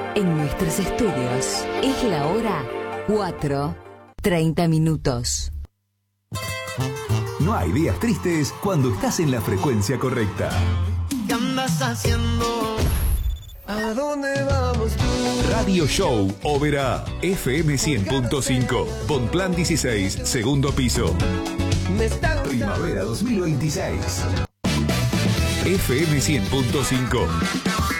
En nuestros estudios es la hora 4:30. No hay días tristes cuando estás en la frecuencia correcta. ¿Qué andas haciendo? ¿A dónde vamos tú? Radio Show Oberá, FM 100.5, Bonplan 16, segundo piso. Primavera 2026. FM 100.5.